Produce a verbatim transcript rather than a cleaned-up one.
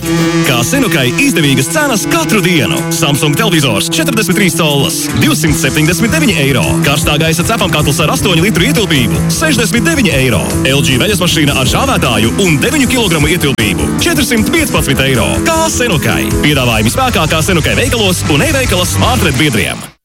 Kā Senukai izdevīgas cenas katru dienu. Samsung televizors četrdesmit trīs collas - divsimt septiņdesmit deviņi eiro. Karstā gaisa cepamkatls ar astoņu litru ietilpību - sešdesmit deviņi eiro. L G veļas mašīna ar žāvētāju un deviņu kilogramu ietilpību - četrsimt piecpadsmit eiro. Kā Senukai. Piedāvājumi spēkā kā Senukai veikalos un e-veikala Smartred biedriem.